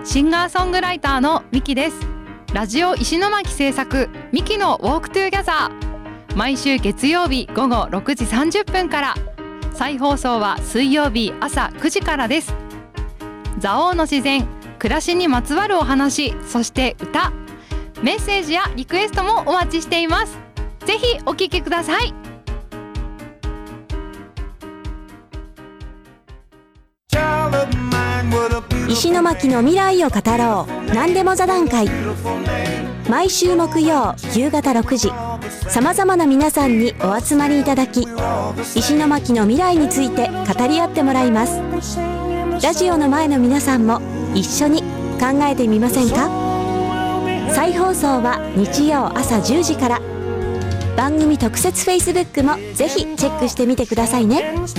シンガーソングライターのミキです。ラジオ石巻制作ミキのウォークトゥーギャザー、毎週月曜日午後6時30分から、再放送は水曜日朝9時からです。蔵王の自然、暮らしにまつわるお話、そして歌、メッセージやリクエストもお待ちしています。ぜひお聞きください。 石巻の未来を語ろう、何でも座談会。毎週木曜夕方6時、さまざまな皆さんにお集まりいただき、石巻の未来について語り合ってもらいます。ラジオの前の皆さんも一緒に考えてみませんか？再放送は日曜朝10時から。番組特設 Facebook もぜひチェックしてみてくださいね。